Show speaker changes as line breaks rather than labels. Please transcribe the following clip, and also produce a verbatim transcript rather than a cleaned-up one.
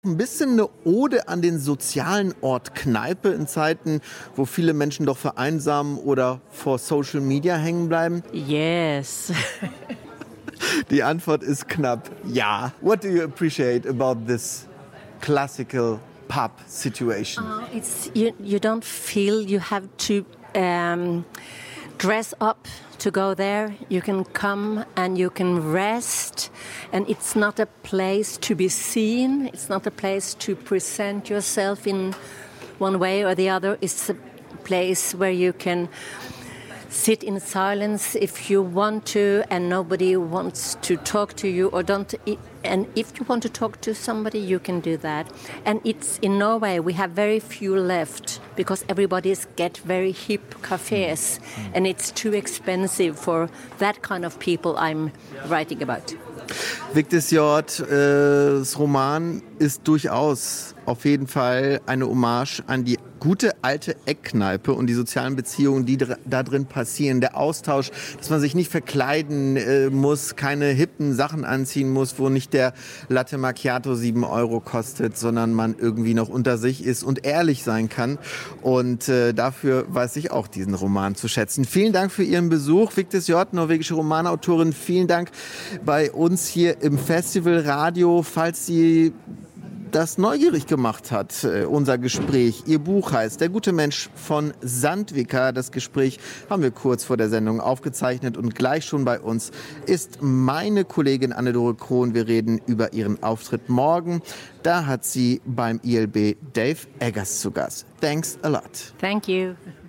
Ein bisschen eine Ode an den sozialen Ort Kneipe in Zeiten, wo viele Menschen doch vereinsamen oder vor Social Media hängen bleiben?
Yes.
Die Antwort ist knapp ja. What do you appreciate about this classical pub situation?
Uh, it's you, you don't feel you have to um, dress up to go there. You can come and you can rest, and it's not a place to be seen. It's not a place to present yourself in one way or the other. It's a place where you can sit in silence if you want to, and nobody wants to talk to you or don't. And if you want to talk to somebody, you can do that. And it's in Norway we have very few left because everybody's get very hip cafes, mm-hmm. and it's too expensive for that kind of people I'm writing about.
Victis Hjorth, äh, das Roman ist durchaus auf jeden Fall eine Hommage an die gute alte Eckkneipe und die sozialen Beziehungen, die dr- da drin passieren. Der Austausch, dass man sich nicht verkleiden äh, muss, keine hippen Sachen anziehen muss, wo nicht der Latte Macchiato sieben Euro kostet, sondern man irgendwie noch unter sich ist und ehrlich sein kann. Und äh, dafür weiß ich auch diesen Roman zu schätzen. Vielen Dank für Ihren Besuch. Victis Hjorth, norwegische Romanautorin, vielen Dank bei uns hier im Festivalradio. Falls Sie das neugierig gemacht hat, unser Gespräch. Ihr Buch heißt Der gute Mensch von Sandvika. Das Gespräch haben wir kurz vor der Sendung aufgezeichnet und gleich schon bei uns ist meine Kollegin Anne-Dore Krohn. Wir reden über ihren Auftritt morgen. Da hat sie beim I L B Dave Eggers zu Gast. Thanks a lot.
Thank you.